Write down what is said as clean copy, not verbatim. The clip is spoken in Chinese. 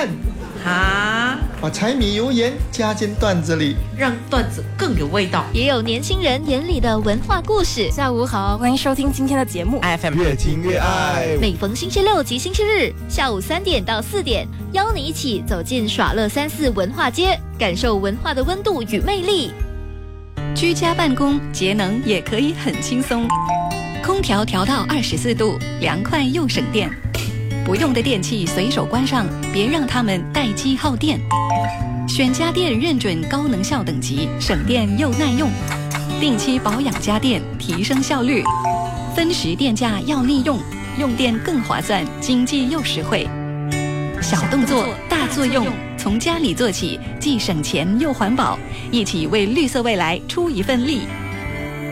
看， 啊， 把柴米油盐加进段子里， 让段子更有味道。 也有年轻人眼里的文化故事。 下午好，欢迎收听今天的节目 FM 越听越爱。 每逢星期六及星期日下午3点到4点，邀你一起走进耍乐34文化街，感受文化的温度与魅力。 居家办公节能也可以很轻松，空调调到24度，凉快又省电。不用的电器随手关上，别让它们待机耗电。选家电认准高能效等级，省电又耐用。定期保养家电，提升效率。分时电价要利用，用电更划算，经济又实惠。小动作大作用，从家里做起，既省钱又环保，一起为绿色未来出一份力。